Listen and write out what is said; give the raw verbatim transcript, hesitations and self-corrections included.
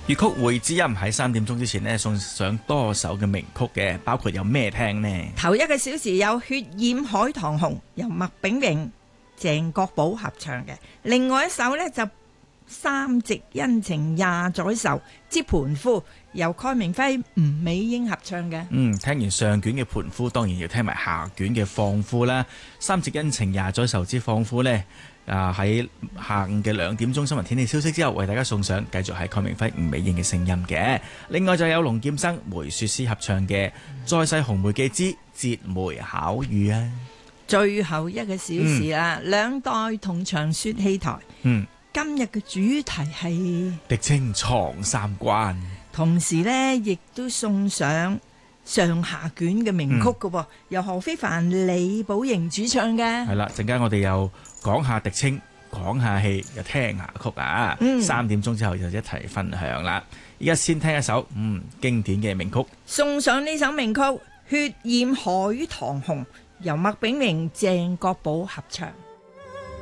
粵曲會知音喺三點鐘之前呢，送上多首嘅名曲嘅，包括有咩聽呢？ 頭一個小時有《血染海棠紅》，由麥炳榮、鄭國寶合唱嘅。另外一首呢，就《三夕恩情廿載愁》之盤夫，由蓋明輝、吳美英合唱嘅。 嗯，聽完上卷嘅盤夫，當然要聽埋下卷嘅放夫啦。《三夕恩情廿載愁》之放夫呢，啊喺下午嘅兩點鐘新聞天氣消息之後，為大家送上，繼續係蓋明輝、吳美英嘅聲音嘅。另外就有龍劍生、梅雪詩合唱嘅《再世紅梅記之折梅巧遇》啊。 最後一個小時啦，嗯、兩代同場說戲台。嗯。今日嘅主題係狄青闖三關， 同時呢亦都送上上下卷嘅名曲嘅喎，嗯、由何非凡、李寶瑩主唱嘅。係啦，陣間我哋又講下狄青，講下戲，又聽下曲啊。嗯、三點鐘之後就一齊分享啦。而家先聽一首嗯經典嘅名曲， 送上呢首名曲《血染海棠紅》，由麥炳榮、鄭國寶合唱。